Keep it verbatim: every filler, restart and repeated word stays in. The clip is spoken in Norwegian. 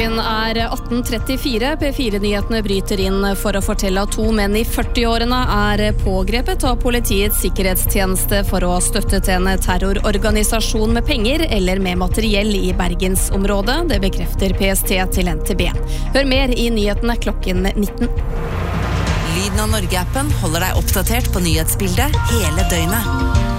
Klokken er atten trettifire. P fire-nyhetene bryter inn for å fortelle at to menn i førti-årene er pågrepet av politiets sikkerhetstjeneste for å ha støttet en terrororganisasjon med penger eller med materiell i Bergensområdet. Det bekrefter P S T til N T B. Hør mer i nyhetene klokken nitten. Lyden av Norge-appen holder deg oppdatert på nyhetsbildet hele døgnet.